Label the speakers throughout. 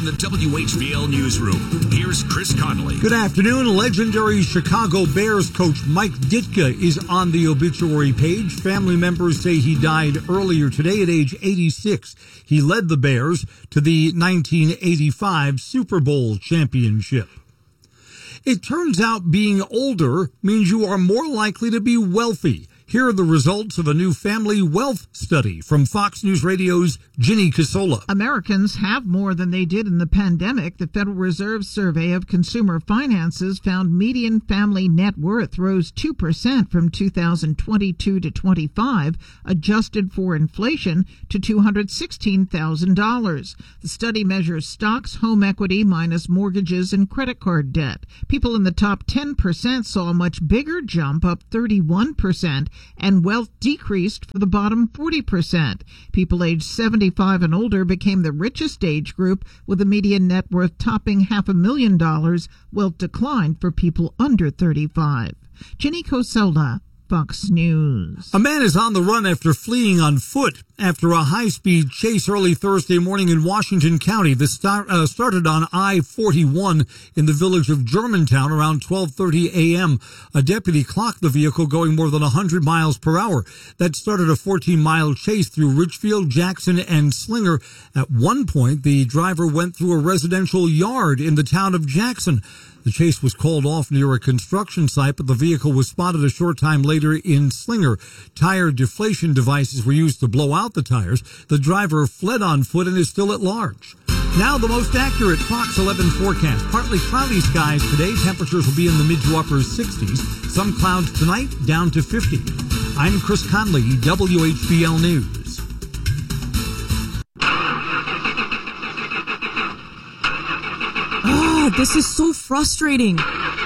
Speaker 1: the WHBL Newsroom, here's Chris Connolly.
Speaker 2: Good afternoon. Legendary Chicago Bears coach Mike Ditka is on the obituary page. Family members say he died earlier today at age 86. He led the Bears to the 1985 Super Bowl championship. It turns out being older means you are more likely to be wealthy. Here are the results of a new family wealth study from Fox News Radio's Ginny Casola.
Speaker 3: Americans have more than they did in the pandemic. The Federal Reserve survey of consumer finances found median family net worth rose 2% from 2022 to 25, adjusted for inflation, to $216,000. The study measures stocks, home equity, minus mortgages and credit card debt. People in the top 10% saw a much bigger jump, up 31%. And wealth decreased for the bottom 40%. People aged 75 and older became the richest age group, with a median net worth topping $500,000. Wealth declined for people under 35. Ginny Casola, Fox News.
Speaker 2: A man is on the run after fleeing on foot after a high-speed chase early Thursday morning in Washington County. This started on I-41 in the village of Germantown around 12:30 a.m. A deputy clocked the vehicle going more than 100 miles per hour. That started a 14-mile chase through Richfield, Jackson, and Slinger. At one point, the driver went through a residential yard in the town of Jackson. The chase was called off near a construction site, but the vehicle was spotted a short time later in Slinger. Tire deflation devices were used to blow out the tires. The driver fled on foot and is still at large. Now the most accurate Fox 11 forecast. Partly cloudy skies today. Temperatures will be in the mid to upper 60s. Some clouds tonight, down to 50. I'm Chris Conley, WHBL News.
Speaker 4: This is so frustrating.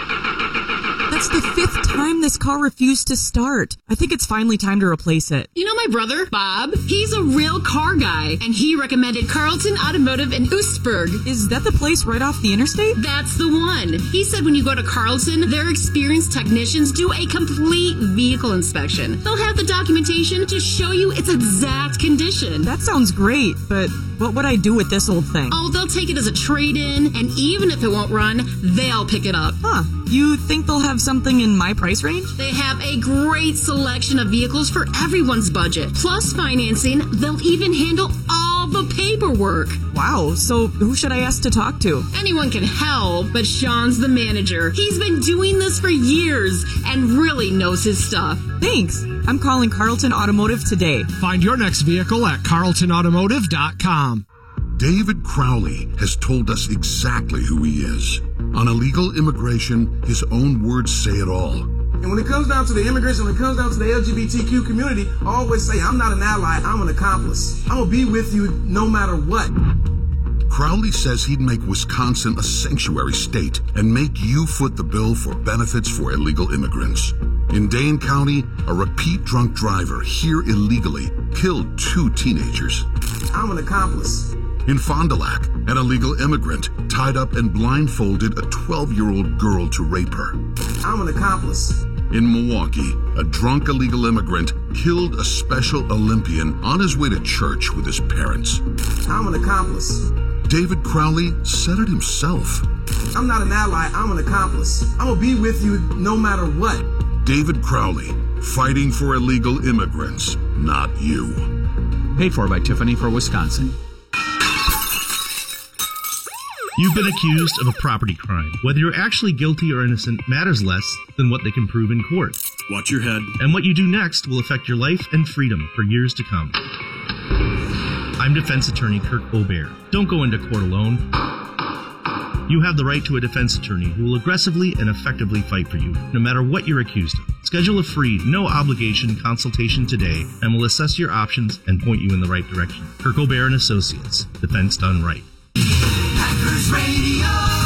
Speaker 4: That's the 5th time this car refused to start. I think it's finally time to replace it.
Speaker 5: You know my brother, Bob? He's a real car guy, and he recommended Carlton Automotive in Oostburg.
Speaker 4: Is that the place right off the interstate?
Speaker 5: That's the one. He said when you go to Carlton, their experienced technicians do a complete vehicle inspection. They'll have the documentation to show you its exact condition.
Speaker 4: That sounds great, but what would I do with this old thing?
Speaker 5: Oh, they'll take it as a trade-in, and even if it won't run, they'll pick it up.
Speaker 4: Huh. You think they'll have something in my price range?
Speaker 5: They have a great selection of vehicles for everyone's budget. Plus financing, they'll even handle all the paperwork.
Speaker 4: Wow, so who should I ask to talk to?
Speaker 5: Anyone can help, but Sean's the manager. He's been doing this for years and really knows his stuff.
Speaker 4: Thanks. I'm calling Carlton Automotive today.
Speaker 6: Find your next vehicle at carltonautomotive.com.
Speaker 7: David Crowley has told us exactly who he is. On illegal immigration, his own words say it all.
Speaker 8: And when it comes down to the immigration, when it comes down to the LGBTQ community, I always say, I'm not an ally, I'm an accomplice. I'm going to be with you no matter what.
Speaker 7: Crowley says he'd make Wisconsin a sanctuary state and make you foot the bill for benefits for illegal immigrants. In Dane County, a repeat drunk driver here illegally killed 2 teenagers.
Speaker 8: I'm an accomplice.
Speaker 7: In Fond du Lac, an illegal immigrant tied up and blindfolded a 12-year-old girl to rape her.
Speaker 8: I'm an accomplice.
Speaker 7: In Milwaukee, a drunk illegal immigrant killed a Special Olympian on his way to church with his parents.
Speaker 8: I'm an accomplice.
Speaker 7: David Crowley said it himself.
Speaker 8: I'm not an ally, I'm an accomplice. I'm going to be with you no matter what.
Speaker 7: David Crowley, fighting for illegal immigrants, not you.
Speaker 9: Paid for by Tiffany for Wisconsin.
Speaker 10: You've been accused of a property crime. Whether you're actually guilty or innocent matters less than what they can prove in court.
Speaker 1: Watch your head.
Speaker 10: And what you do next will affect your life and freedom for years to come. I'm defense attorney Kirk Bobear. Don't go into court alone. You have the right to a defense attorney who will aggressively and effectively fight for you, no matter what you're accused of. Schedule a free, no-obligation consultation today, and we'll assess your options and point you in the right direction. Kirk Bobear and Associates. Defense done right.
Speaker 1: Packers Radio.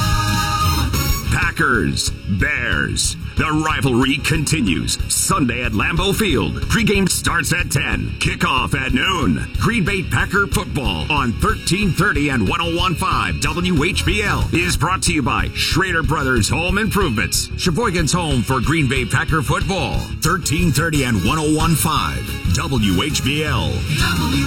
Speaker 1: Packers, Bears. The rivalry continues. Sunday at Lambeau Field. Pregame starts at 10. Kickoff at noon. Green Bay Packer football on 1330 and 101.5 WHBL is brought to you by Schrader Brothers Home Improvements. Sheboygan's home for Green Bay Packer football. 1330 and 101.5 WHBL.